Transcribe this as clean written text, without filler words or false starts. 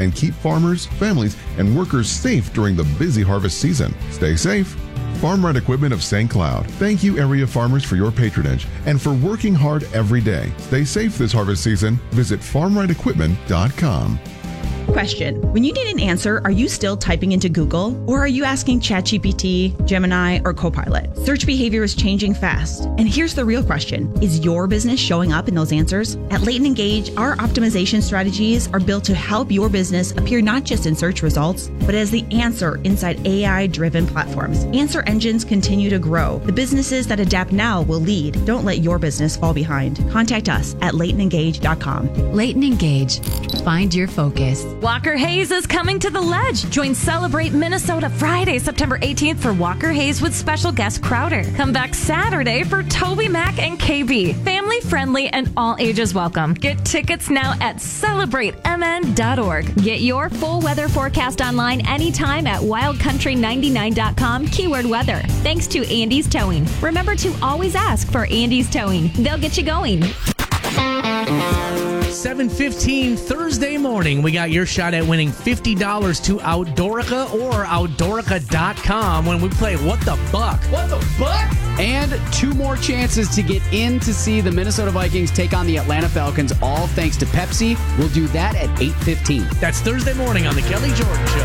and keep farmers, families, and workers safe during the busy harvest season. Stay safe. Farm Right Equipment of St. Cloud. Thank you, area farmers, for your patronage and for working hard every day. Stay safe this harvest season. Visit farmrightequipment.com. Question. When you need an answer, are you still typing into Google? Or are you asking ChatGPT, Gemini, or Copilot? Search behavior is changing fast. And here's the real question. Is your business showing up in those answers? At Leighton Engage, our optimization strategies are built to help your business appear not just in search results, but as the answer inside AI-driven platforms. Answer engines continue to grow. The businesses that adapt now will lead. Don't let your business fall behind. Contact us at LeightonEngage.com. Leighton Engage. Find your focus. Walker Hayes is coming to the Ledge. Join Celebrate Minnesota Friday, September 18th for Walker Hayes with special guest Crowder. Come back Saturday for Toby Mac and KB. Family friendly and all ages welcome. Get tickets now at celebratemn.org. Get your full weather forecast online anytime at wildcountry99.com, keyword weather. Thanks to Andy's Towing. Remember to always ask for Andy's Towing. They'll get you going. 7:15 Thursday morning, we got your shot at winning $50 to Outdoorica or Outdoorica.com when we play What the Buck. What the Buck? And 2 more chances to get in to see the Minnesota Vikings take on the Atlanta Falcons, all thanks to Pepsi. We'll do that at 8:15. That's Thursday morning on the Kelly Jordan Show.